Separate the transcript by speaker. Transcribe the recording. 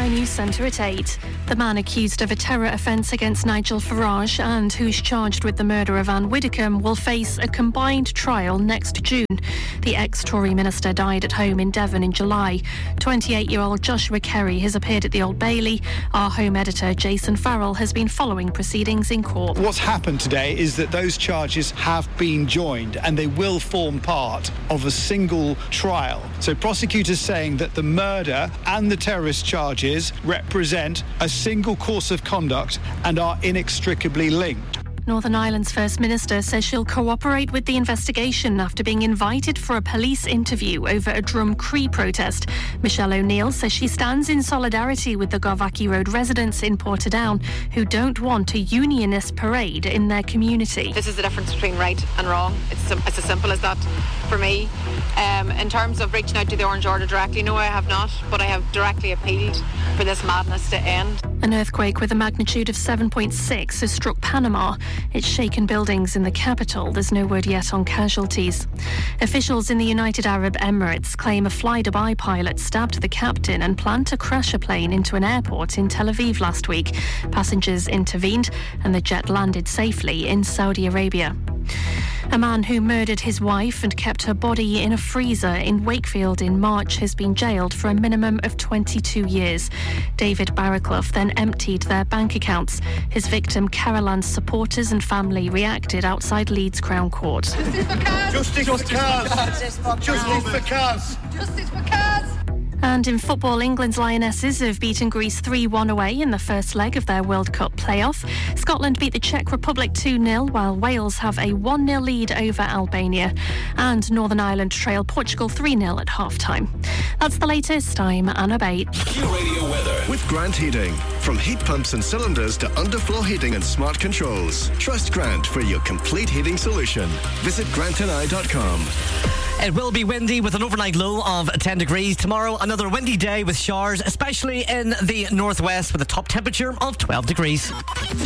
Speaker 1: Sky News Centre at 8. The man accused of a terror offence against Nigel Farage and who's charged with the murder of Anne Widdecombe will face a combined trial next June. The ex-Tory minister died at home in Devon in July. 28-year-old Joshua Kerry has appeared at the Old Bailey. Our Home editor Jason Farrell has been following proceedings in court.
Speaker 2: What's happened today is that those charges have been joined and they will form part of a single trial. So prosecutors saying that the murder and the terrorist charges represent a single course of conduct and are inextricably linked.
Speaker 1: Northern Ireland's First Minister says she'll cooperate with the investigation after being invited for a police interview over a Drumcree protest. Michelle O'Neill says she stands in solidarity with the Garvackie Road residents in Portadown who don't want a unionist parade in their community.
Speaker 3: This is the difference between right and wrong. It's as simple as that for me. In terms of reaching out to the Orange Order directly, no, I have not, but I have directly appealed for this madness to end.
Speaker 1: An earthquake with a magnitude of 7.6 has struck Panama. It's shaken buildings in the capital. There's no word yet on casualties. Officials in the United Arab Emirates claim a Fly Dubai pilot stabbed the captain and planned to crash a plane into an airport in Tel Aviv last week. Passengers intervened and the jet landed safely in Saudi Arabia. A man who murdered his wife and kept her body in a freezer in Wakefield in March has been jailed for a minimum of 22 years. David Barraclough then emptied their bank accounts. His victim Carolan's supporters and family reacted outside Leeds Crown Court.
Speaker 4: Justice for Kaz! Justice for Kaz! Justice for Kaz! Justice for Kaz!
Speaker 1: And in football, England's Lionesses have beaten Greece 3-1 away in the first leg of their World Cup playoff. Scotland beat the Czech Republic 2-0, while Wales have a 1-0 lead over Albania. And Northern Ireland trail Portugal 3-0 at half-time. That's the latest. I'm Anna Bates.
Speaker 5: Q Radio weather with Grant Heating. From heat pumps and cylinders to underfloor heating and smart controls. Trust Grant for your complete heating solution. Visit grantandI.com.
Speaker 6: It will be windy with an overnight low of 10 degrees. Tomorrow, another windy day with showers, especially in the northwest with a top temperature of 12 degrees.